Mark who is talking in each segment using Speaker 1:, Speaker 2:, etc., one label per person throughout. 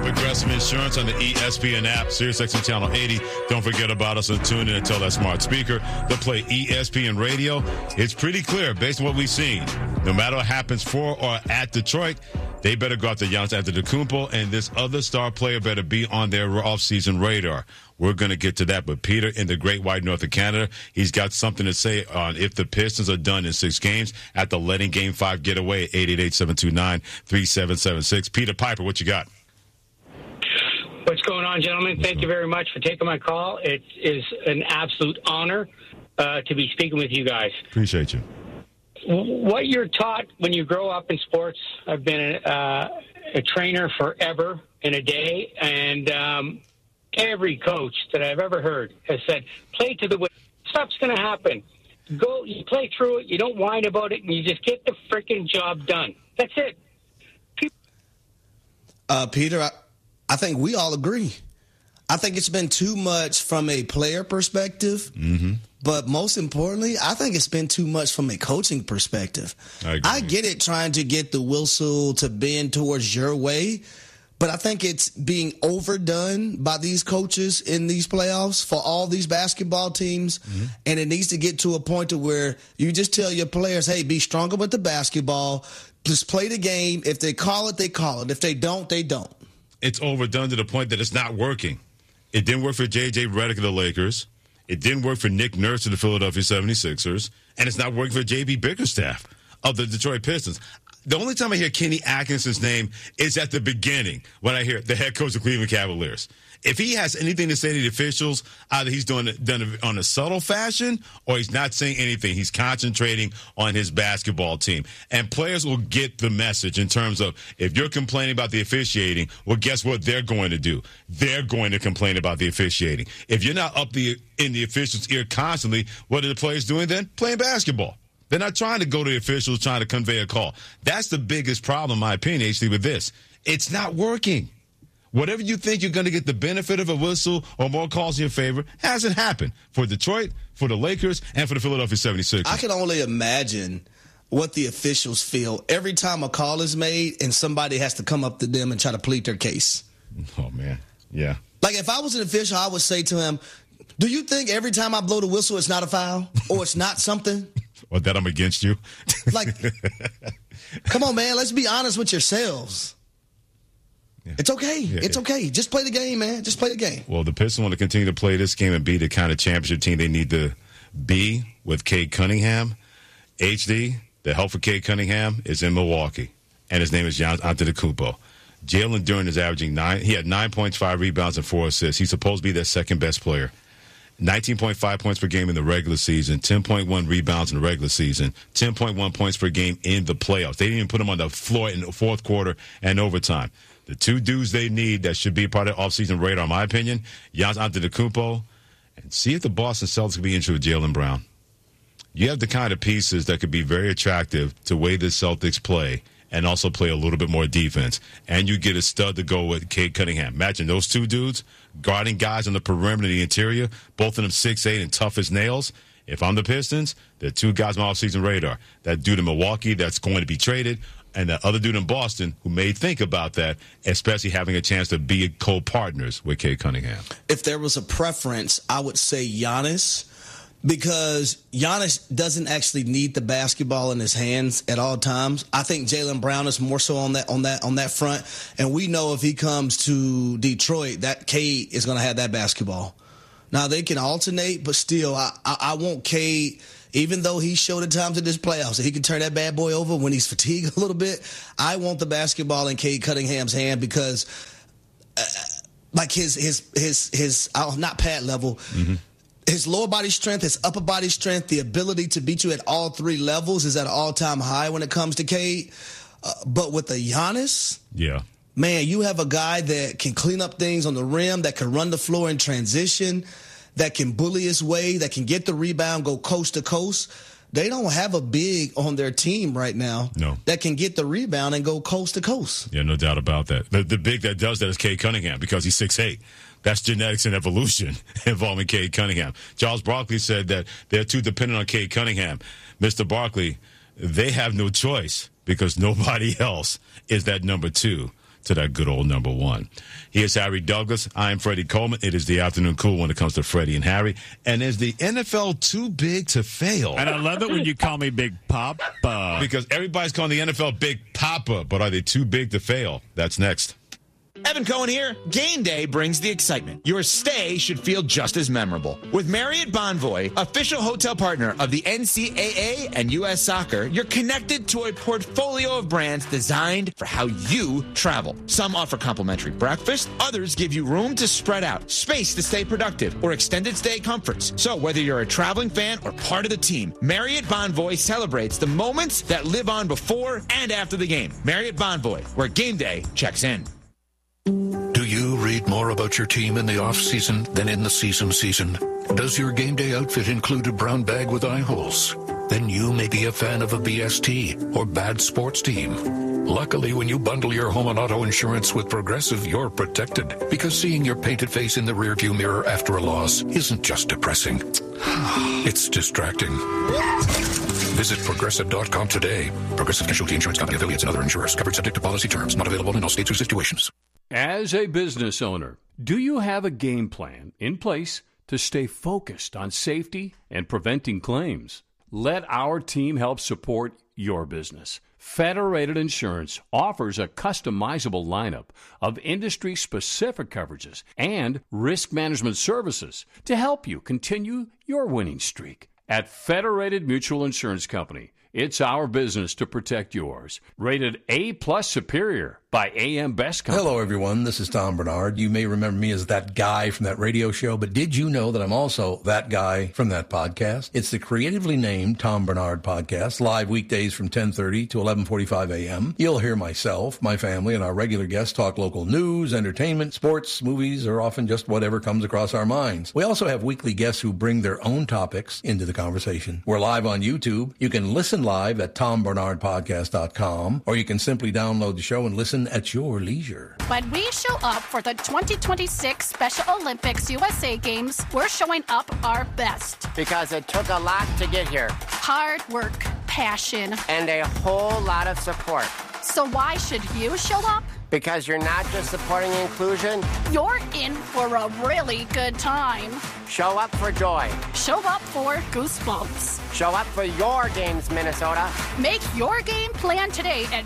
Speaker 1: Progressive Insurance on the ESPN app, SiriusXM Channel 80. Don't forget about us and tune in and tell that smart speaker to play ESPN Radio. It's pretty clear, based on what we've seen, no matter what happens for or at Detroit, they better go after Giannis Antetokounmpo, and this other star player better be on their offseason radar. We're going to get to that. But Peter in the Great White North of Canada, he's got something to say on if the Pistons are done in 6 games after letting Game 5 get away. 888-729-3776. Peter Piper, what you got?
Speaker 2: What's going on, gentlemen? Thank you very much for taking my call. It is an absolute honor to be speaking with you guys.
Speaker 1: Appreciate you.
Speaker 2: What you're taught when you grow up in sports, I've been a trainer forever and a day, and every coach that I've ever heard has said, play to the win. Stuff's going to happen. Go, you play through it, you don't whine about it, and you just get the freaking job done. That's it.
Speaker 3: Peter, I think we all agree. I think it's been too much from a player perspective, but most importantly, I think it's been too much from a coaching perspective. I get it trying to get the whistle to bend towards your way, but I think it's being overdone by these coaches in these playoffs for all these basketball teams, and it needs to get to a point to where you just tell your players, hey, be stronger with the basketball, just play the game. If they call it, they call it. If they don't, they don't.
Speaker 1: It's overdone to the point that it's not working. It didn't work for J.J. Redick of the Lakers. It didn't work for Nick Nurse of the Philadelphia 76ers. And it's not working for J.B. Bickerstaff of the Detroit Pistons. The only time I hear Kenny Atkinson's name is at the beginning when I hear the head coach of Cleveland Cavaliers. If he has anything to say to the officials, either he's done it on a subtle fashion or he's not saying anything. He's concentrating on his basketball team. And players will get the message in terms of if you're complaining about the officiating, well, guess what they're going to do? They're going to complain about the officiating. If you're not up in the official's ear constantly, what are the players doing then? Playing basketball. They're not trying to go to the officials, trying to convey a call. That's the biggest problem, in my opinion, HD, with this. It's not working. Whatever you think you're going to get the benefit of a whistle or more calls in your favor hasn't happened for Detroit, for the Lakers, and for the Philadelphia 76ers.
Speaker 3: I can only imagine what the officials feel every time a call is made and somebody has to come up to them and try to plead their case.
Speaker 1: Oh, man. Yeah.
Speaker 3: Like, if I was an official, I would say to him, do you think every time I blow the whistle it's not a foul or it's not something?
Speaker 1: Or that I'm against you?
Speaker 3: Like, come on, man. Let's be honest with yourselves. Yeah. It's okay. Yeah, it's okay. Just play the game, man. Just play the game.
Speaker 1: Well, the Pistons want to continue to play this game and be the kind of championship team they need to be with Cade Cunningham. HD, the help for Cade Cunningham is in Milwaukee, and his name is Giannis Antetokounmpo. Jalen Duren is averaging 9. He had 9 points, 5 rebounds, and 4 assists. He's supposed to be their second best player. 19.5 points per game in the regular season, 10.1 rebounds in the regular season, 10.1 points per game in the playoffs. They didn't even put him on the floor in the fourth quarter and overtime. The two dudes they need that should be a part of the offseason radar, in my opinion, Giannis Antetokounmpo, and see if the Boston Celtics can be interested with Jaylen Brown. You have the kind of pieces that could be very attractive to the way the Celtics play and also play a little bit more defense. And you get a stud to go with Cade Cunningham. Imagine those two dudes guarding guys on the perimeter and the interior, both of them 6'8" and tough as nails. If I'm the Pistons, there are two guys on my offseason radar. That dude in Milwaukee that's going to be traded, and the other dude in Boston who may think about that, especially having a chance to be co-partners with Cade Cunningham.
Speaker 3: If there was a preference, I would say Giannis, because Giannis doesn't actually need the basketball in his hands at all times. I think Jaylen Brown is more so on that front, and we know if he comes to Detroit, that Cade is going to have that basketball. Now they can alternate, but still, I want Cade. Even though he showed at times in this playoffs that he can turn that bad boy over when he's fatigued a little bit, I want the basketball in Cade Cunningham's hand because, like his not pad level, his lower body strength, his upper body strength, the ability to beat you at all three levels is at an all-time high when it comes to Cade. But with the Giannis, man, you have a guy that can clean up things on the rim, that can run the floor in transition, that can bully his way, that can get the rebound, go coast to coast. They don't have a big on their team right now that can get the rebound and go coast to coast.
Speaker 1: Yeah, no doubt about that. The big that does that is Cade Cunningham because he's 6'8". That's genetics and evolution involving Cade Cunningham. Charles Barkley said that they're too dependent on Cade Cunningham. Mr. Barkley, they have no choice because nobody else is that number two to that good old number one. Here's Harry Douglas. I'm Freddie Coleman. It is the afternoon cool when it comes to Freddie and Harry. And is the NFL too big to fail?
Speaker 4: And I love it when you call me Big Papa.
Speaker 1: Because everybody's calling the NFL Big Papa, but are they too big to fail? That's next.
Speaker 5: Evan Cohen here. Game day brings the excitement. Your stay should feel just as memorable. With Marriott Bonvoy, official hotel partner of the NCAA and U.S. Soccer, you're connected to a portfolio of brands designed for how you travel. Some offer complimentary breakfast. Others give you room to spread out, space to stay productive, or extended stay comforts. So whether you're a traveling fan or part of the team, Marriott Bonvoy celebrates the moments that live on before and after the game. Marriott Bonvoy, where game day checks in.
Speaker 6: Do you read more about your team in the off-season than in the season? Does your game day outfit include a brown bag with eye holes? Then you may be a fan of a BST or bad sports team. Luckily, when you bundle your home and auto insurance with Progressive, you're protected. Because seeing your painted face in the rearview mirror after a loss isn't just depressing. It's distracting. Visit Progressive.com today. Progressive Casualty Insurance Company, affiliates, and other insurers. Covered subject to policy terms. Not available in all states or situations.
Speaker 7: As a business owner, do you have a game plan in place to stay focused on safety and preventing claims? Let our team help support your business. Federated Insurance offers a customizable lineup of industry-specific coverages and risk management services to help you continue your winning streak. At Federated Mutual Insurance Company, it's our business to protect yours. Rated A-plus Superior by AM Best Company.
Speaker 8: Hello, everyone. This is Tom Bernard. You may remember me as that guy from that radio show, but did you know that I'm also that guy from that podcast? It's the creatively named Tom Bernard Podcast, live weekdays from 10:30 to 11:45 a.m. You'll hear myself, my family, and our regular guests talk local news, entertainment, sports, movies, or often just whatever comes across our minds. We also have weekly guests who bring their own topics into the conversation. We're live on YouTube. You can listen live at tombernardpodcast.com, or you can simply download the show and listen at your leisure.
Speaker 9: When we show up for the 2026 Special Olympics USA Games, we're showing up our best.
Speaker 10: Because it took a lot to get here.
Speaker 9: Hard work, passion,
Speaker 10: and a whole lot of support.
Speaker 9: So why should you show up?
Speaker 10: Because you're not just supporting inclusion.
Speaker 9: You're in for a really good time.
Speaker 10: Show up for joy.
Speaker 9: Show up for goosebumps.
Speaker 10: Show up for your games, Minnesota.
Speaker 9: Make your game plan today at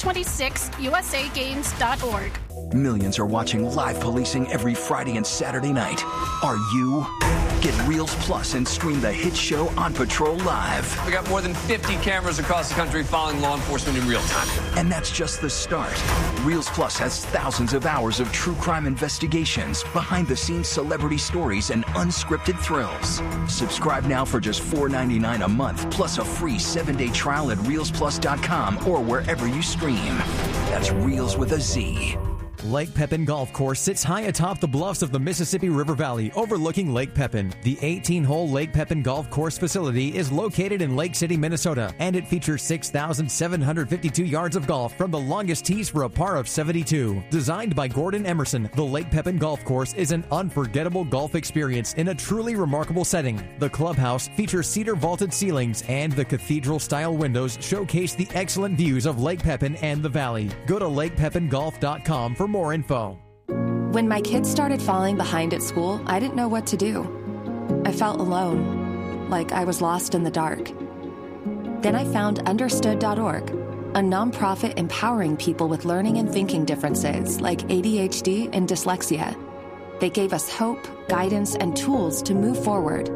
Speaker 9: 2026usagames.org.
Speaker 11: Millions are watching live policing every Friday and Saturday night. Are you? Get Reels Plus and stream the hit show On Patrol live.
Speaker 12: We got more than 50 cameras across the country following law enforcement in real time.
Speaker 11: And that's just the start. Reels Plus has thousands of hours of true crime investigations, behind-the-scenes celebrity stories, and unscripted thrills. Subscribe now for just $4.99 a month, plus a free 7-day trial at reelsplus.com or wherever you stream. That's Reels with a Z.
Speaker 13: Lake Pepin Golf Course sits high atop the bluffs of the Mississippi River Valley, overlooking Lake Pepin. The 18-hole Lake Pepin Golf Course facility is located in Lake City, Minnesota, and it features 6,752 yards of golf from the longest tees for a par of 72. Designed by Gordon Emerson, the Lake Pepin Golf Course is an unforgettable golf experience in a truly remarkable setting. The clubhouse features cedar vaulted ceilings, and the cathedral-style windows showcase the excellent views of Lake Pepin and the valley. Go to lakepepingolf.com for more info.
Speaker 14: When my kids started falling behind at school, I didn't know what to do. I felt alone, like I was lost in the dark. Then I found Understood.org, a nonprofit empowering people with learning and thinking differences like ADHD and dyslexia. They gave us hope, guidance, and tools to move forward.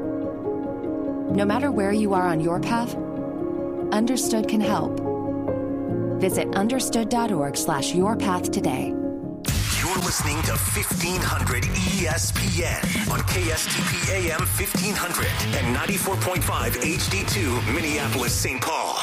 Speaker 14: No matter where you are on your path, Understood can help. Visit understood.org/yourpath today.
Speaker 15: You're listening to 1500 ESPN on KSTP AM 1500 and 94.5 HD2 Minneapolis, St. Paul.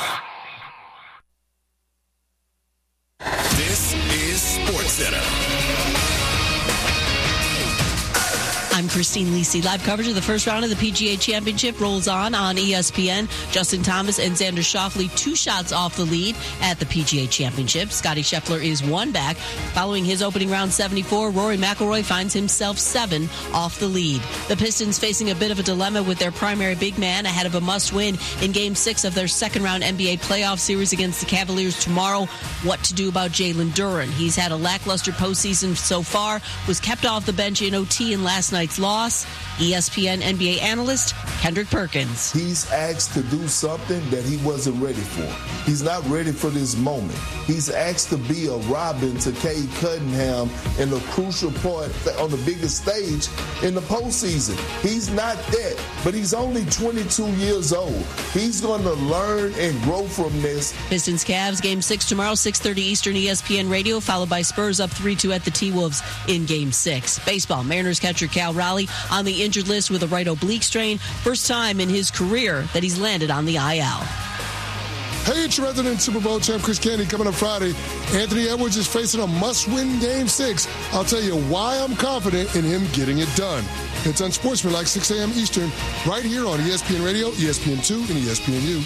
Speaker 15: This is SportsCenter.
Speaker 16: I'm Christine Lisi. Live coverage of the first round of the PGA Championship rolls on ESPN. Justin Thomas and Xander Schauffele 2 shots off the lead at the PGA Championship. Scottie Scheffler is 1 back. Following his opening round 74, Rory McIlroy finds himself 7 off the lead. The Pistons facing a bit of a dilemma with their primary big man ahead of a must-win in Game 6 of their second-round NBA playoff series against the Cavaliers tomorrow. What to do about Jalen Duren? He's had a lackluster postseason so far, was kept off the bench in OT in last night's loss. ESPN NBA analyst Kendrick Perkins.
Speaker 17: He's asked to do something that he wasn't ready for. He's not ready for this moment. He's asked to be a Robin to Cade Cunningham in a crucial part on the biggest stage in the postseason. He's not that, but he's only 22 years old. He's going to learn and grow from this.
Speaker 16: Pistons Cavs Game 6 tomorrow, 6:30 Eastern, ESPN Radio, followed by Spurs up 3-2 at the T-Wolves in Game 6. Baseball, Mariners catcher Cal Raleigh on the injured list with a right oblique strain. First time in his career that he's landed on the IL.
Speaker 18: Hey, it's your resident Super Bowl champ Chris Candy. Coming up Friday, Anthony Edwards is facing a must-win Game 6. I'll tell you why I'm confident in him getting it done. It's Unsportsmanlike, 6 a.m. Eastern, right here on ESPN Radio, ESPN2, and ESPNU.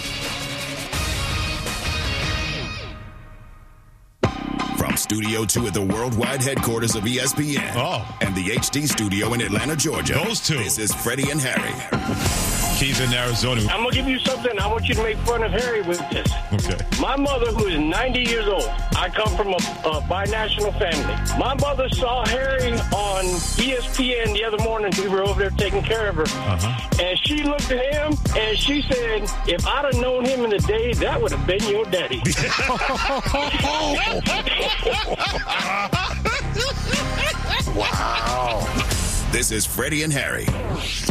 Speaker 19: From Studio 2 at the worldwide headquarters of ESPN and the HD studio in Atlanta, Georgia.
Speaker 1: Those two.
Speaker 19: This is Freddie and Harry.
Speaker 1: He's in Arizona.
Speaker 20: I'm going to give you something. I want you to make fun of Harry with this.
Speaker 1: Okay.
Speaker 20: My mother, who is 90 years old, I come from a binational family. My mother saw Harry on ESPN the other morning. We were over there taking care of her. And she looked at him and she said, if I'd have known him in the day, that would have been your daddy.
Speaker 19: Wow. This is Freddie and Harry.